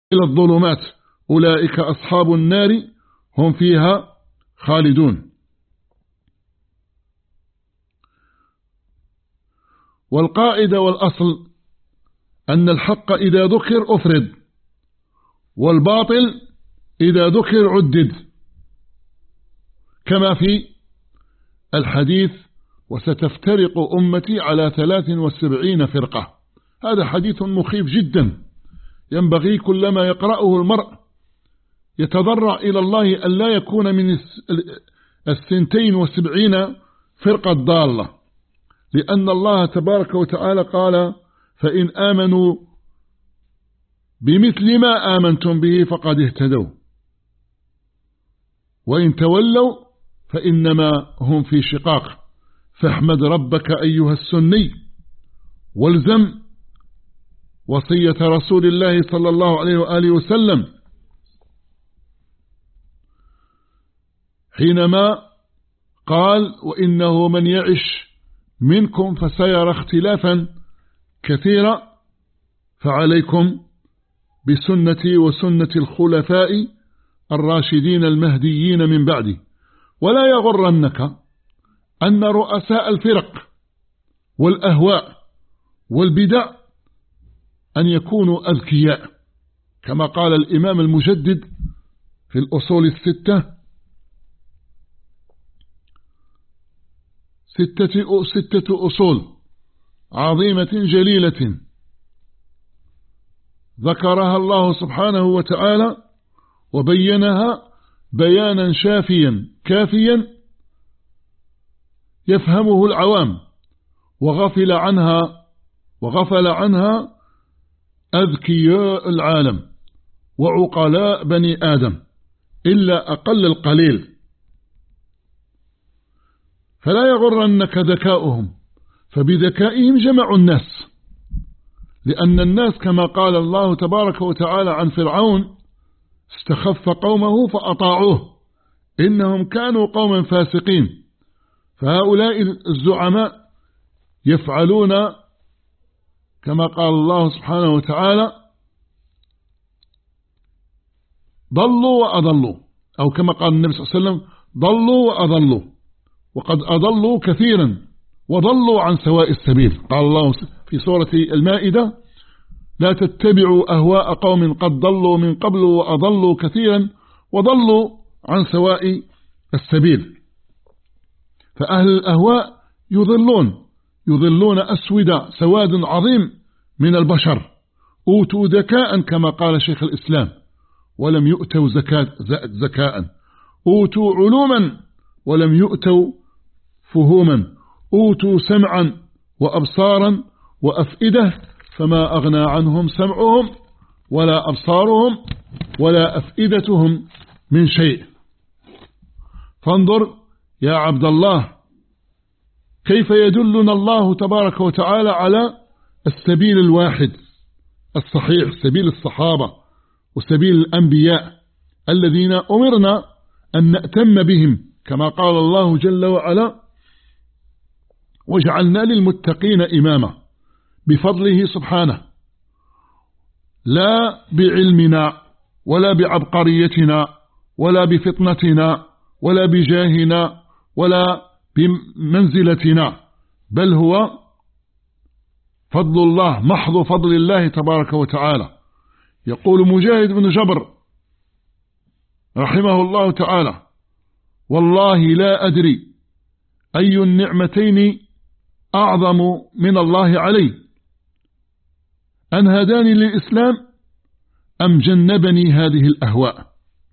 إلى الظلمات أولئك أصحاب النار هم فيها خالدون. والقاعدة والأصل أن الحق إذا ذكر أفرد، والباطل إذا ذكر عدد، كما في الحديث وستفترق أمتي على 73 فرقة. هذا حديث مخيف جدا، ينبغي كلما يقرأه المرء يتضرع إلى الله أن لا يكون من 72 فرقة ضالة، لأن الله تبارك وتعالى قال: فإن آمنوا بمثل ما آمنتم به فقد اهتدوا، وإن تولوا فإنما هم في شقاق. فاحمد ربك أيها السني، والزم وصية رسول الله صلى الله عليه وآله وسلم حينما قال: وإنه من يعش منكم فسيرى اختلافا كثيرا، فعليكم بسنتي وسنة الخلفاء الراشدين المهديين من بعدي. ولا يغرنك أن رؤساء الفرق والأهواء والبدع أن يكونوا أذكياء، كما قال الإمام المجدد في الأصول ستة أصول عظيمة جليلة ذكرها الله سبحانه وتعالى وبينها بيانا شافيا كافيا يفهمه العوام، وغفل عنها أذكياء العالم وعقلاء بني آدم إلا أقل القليل. فلا يغرنك ذكاؤهم، فبذكائهم جمعوا الناس، لأن الناس كما قال الله تبارك وتعالى عن فرعون: استخف قومه فأطاعوه إنهم كانوا قوما فاسقين. فهؤلاء الزعماء يفعلون كما قال الله سبحانه وتعالى: ضلوا وأضلوا، أو كما قال النبي صلى الله عليه وسلم: ضلوا وأضلوا، وقد أضلوا كثيرا وضلوا عن سواء السبيل. قال الله في سورة المائدة: لا تتبعوا أهواء قوم قد ضلوا من قبل وأضلوا كثيرا وضلوا عن سواء السبيل. فأهل الأهواء يضلون أسودا سواد عظيم من البشر، أوتوا ذكاء كما قال شيخ الإسلام ولم يؤتوا زكاء، أوتوا علوما ولم يؤتوا فهوما، أوتوا سمعا وأبصارا وأفئدة فما أغنى عنهم سمعهم ولا أبصارهم ولا أفئدتهم من شيء. فانظر يا عبد الله كيف يدلنا الله تبارك وتعالى على السبيل الواحد الصحيح، سبيل الصحابة وسبيل الأنبياء الذين أمرنا أن نأتم بهم، كما قال الله جل وعلا: وجعلنا للمتقين إماما، بفضله سبحانه، لا بعلمنا ولا بعبقريتنا ولا بفطنتنا ولا بجاهنا ولا بمنزلتنا، بل هو فضل الله، محض فضل الله تبارك وتعالى. يقول مجاهد بن جبر رحمه الله تعالى: والله لا أدري أي النعمتين أعظم من الله علي، أن هداني للإسلام أم جنبني هذه الأهواء.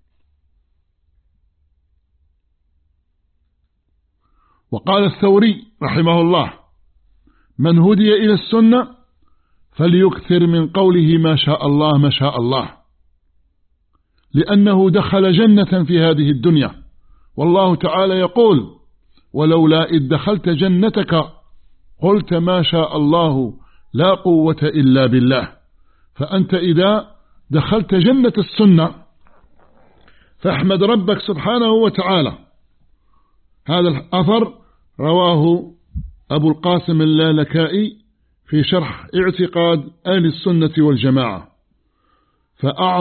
وقال الثوري رحمه الله: من هدي إلى السنة فليكثر من قوله ما شاء الله ما شاء الله، لأنه دخل جنة في هذه الدنيا، والله تعالى يقول: ولولا إذ دخلت جنتك قلت ما شاء الله لا قوة إلا بالله. فأنت إذا دخلت جنة السنة فاحمد ربك سبحانه وتعالى. هذا الأثر رواه أبو القاسم اللالكائي في شرح اعتقاد أهل السنة والجماعة.